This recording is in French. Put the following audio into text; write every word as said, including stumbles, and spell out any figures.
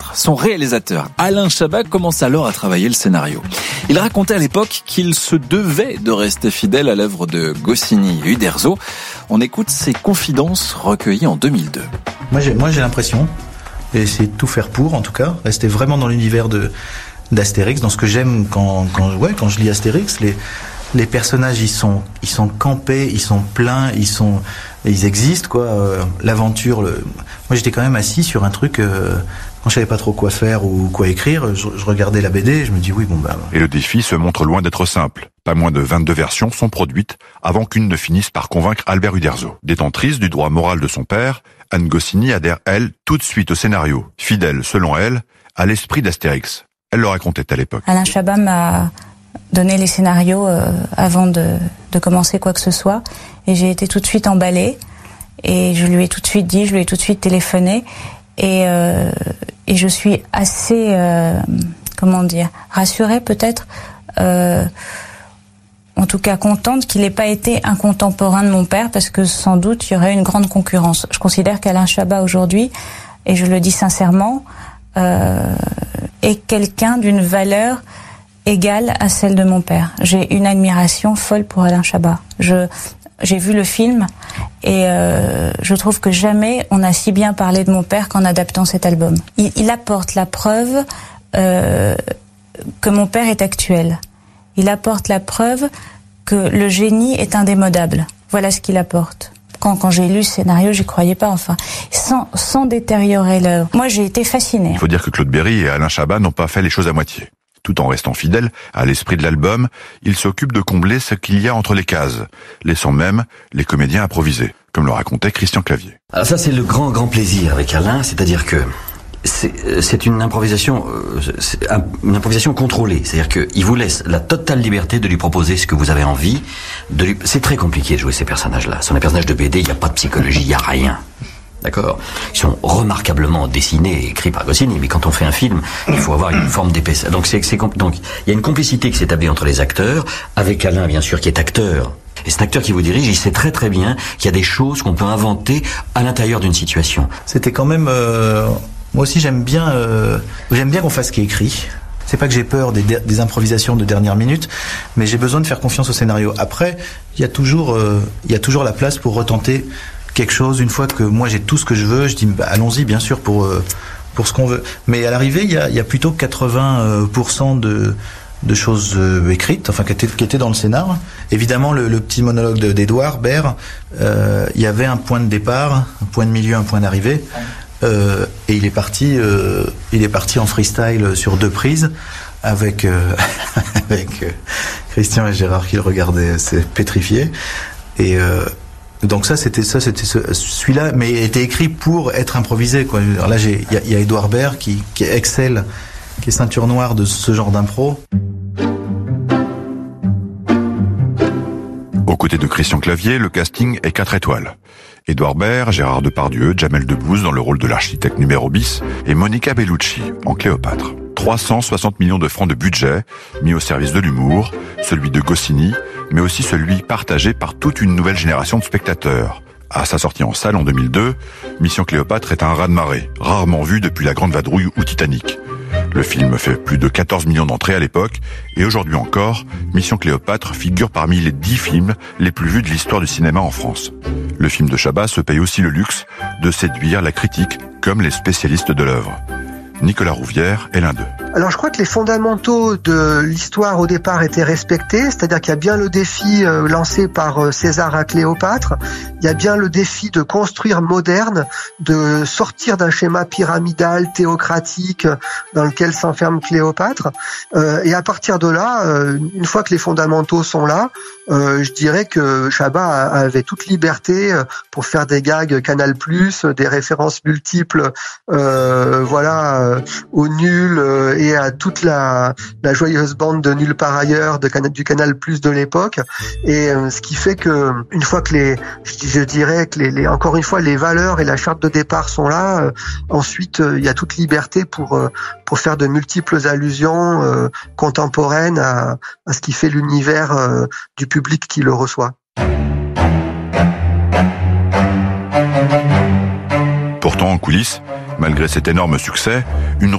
Chabar. Son réalisateur, Alain Chabat, commence alors à travailler le scénario. Il racontait à l'époque qu'il se devait de rester fidèle à l'œuvre de Goscinny et Uderzo. On écoute ses confidences recueillies en deux mille deux. Moi j'ai, moi j'ai l'impression, et essayer de tout faire pour, en tout cas, rester vraiment dans l'univers de, d'Astérix, dans ce que j'aime quand, quand, ouais, quand je lis Astérix. Les, les personnages, ils sont, ils sont campés, ils sont pleins, ils sont, ils existent, quoi. Euh, l'aventure, le... moi j'étais quand même assis sur un truc, euh, quand je savais pas trop quoi faire ou quoi écrire, je, je regardais la B D et je me dis oui, bon bah... Et le défi se montre loin d'être simple. Pas moins de vingt-deux versions sont produites avant qu'une ne finisse par convaincre Albert Uderzo. Détentrice du droit moral de son père, Anne Goscinny adhère, elle, tout de suite au scénario, fidèle, selon elle, à l'esprit d'Astérix. Elle le racontait à l'époque. Alain Chabat m'a donné les scénarios euh, avant de, de commencer quoi que ce soit, et j'ai été tout de suite emballée, et je lui ai tout de suite dit, je lui ai tout de suite téléphoné, et, euh, et je suis assez, euh, comment dire, rassurée peut-être, euh, en tout cas contente qu'il n'ait pas été un contemporain de mon père, parce que sans doute il y aurait une grande concurrence. Je considère qu'Alain Chabat aujourd'hui, et je le dis sincèrement, euh, est quelqu'un d'une valeur égale à celle de mon père. J'ai une admiration folle pour Alain Chabat. Je, j'ai vu le film et euh, je trouve que jamais on a si bien parlé de mon père qu'en adaptant cet album. Il, il apporte la preuve euh, que mon père est actuel. Il apporte la preuve que le génie est indémodable. Voilà ce qu'il apporte. Quand, quand j'ai lu ce scénario, j'y croyais pas, enfin, sans, sans détériorer l'œuvre. Moi, j'ai été fascinée. Il faut dire que Claude Berry et Alain Chabat n'ont pas fait les choses à moitié. Tout en restant fidèles à l'esprit de l'album, ils s'occupent de combler ce qu'il y a entre les cases, laissant même les comédiens improviser, comme le racontait Christian Clavier. Alors ça, c'est le grand, grand plaisir avec Alain, c'est-à-dire que c'est, c'est une improvisation, c'est une improvisation contrôlée, c'est-à-dire qu'il vous laisse la totale liberté de lui proposer ce que vous avez envie. De lui... C'est très compliqué de jouer ces personnages-là. Ce sont des personnages de B D, il n'y a pas de psychologie, il n'y a rien. D'accord. Ils sont remarquablement dessinés et écrits par Goscinny, mais quand on fait un film, il faut avoir une forme d'épaisseur. Donc c'est, c'est donc il y a une complicité qui s'est établie entre les acteurs, avec Alain bien sûr qui est acteur. Et cet acteur qui vous dirige, il sait très très bien qu'il y a des choses qu'on peut inventer à l'intérieur d'une situation. C'était quand même, euh, moi aussi j'aime bien, euh, j'aime bien qu'on fasse ce qui est écrit. C'est pas que j'ai peur des, des improvisations de dernière minute, mais j'ai besoin de faire confiance au scénario. Après, il y a toujours, euh, il y a toujours la place pour retenter quelque chose. Une fois que moi j'ai tout ce que je veux, je dis bah, allons-y bien sûr pour euh, pour ce qu'on veut. Mais à l'arrivée, il y a, il y a plutôt quatre-vingts pour cent de de choses euh, écrites, enfin qui étaient, qui étaient dans le scénar. Évidemment, le, le petit monologue de, d'Edouard Baird, euh, il y avait un point de départ, un point de milieu, un point d'arrivée, euh, et il est parti, euh, il est parti en freestyle sur deux prises avec euh, avec euh, Christian et Gérard qui le regardaient, c'est pétrifié. Et euh, donc ça c'était ça c'était ce, celui-là, mais était écrit pour être improvisé, quoi. Alors là j'ai il y a, y a Edouard Baird qui qui excelle, qui est ceinture noire de ce genre d'impro. Aux côtés de Christian Clavier, le casting est quatre étoiles. Edouard Baird, Gérard Depardieu, Jamel Debbouze dans le rôle de l'architecte numéro bis et Monica Bellucci en Cléopâtre. trois cent soixante millions de francs de budget mis au service de l'humour, celui de Goscinny, mais aussi celui partagé par toute une nouvelle génération de spectateurs. À sa sortie en salle en deux mille deux, Mission Cléopâtre est un raz-de-marée, rarement vu depuis La Grande Vadrouille ou Titanic. Le film fait plus de quatorze millions d'entrées à l'époque, et aujourd'hui encore, Mission Cléopâtre figure parmi les dix films les plus vus de l'histoire du cinéma en France. Le film de Chabat se paye aussi le luxe de séduire la critique comme les spécialistes de l'œuvre. Nicolas Rouvière est l'un d'eux. Alors je crois que les fondamentaux de l'histoire au départ étaient respectés, c'est-à-dire qu'il y a bien le défi euh, lancé par euh, César à Cléopâtre, il y a bien le défi de construire moderne, de sortir d'un schéma pyramidal, théocratique, dans lequel s'enferme Cléopâtre, euh, et à partir de là, euh, une fois que les fondamentaux sont là, euh, je dirais que Chabat avait toute liberté pour faire des gags Canal plus, des références multiples, euh, voilà, euh, au nul, euh, et à toute la, la joyeuse bande de Nulle part ailleurs de du Canal plus de l'époque, et euh, ce qui fait que une fois que les, je, je dirais que les, les, encore une fois les valeurs et la charte de départ sont là, euh, ensuite euh, il y a toute liberté pour euh, pour faire de multiples allusions euh, contemporaines à, à ce qui fait l'univers euh, du public qui le reçoit. Pourtant en coulisses, malgré cet énorme succès, une